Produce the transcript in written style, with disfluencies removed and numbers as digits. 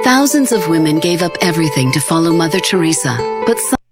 Thousands of women gave up everything to follow Mother Teresa, but some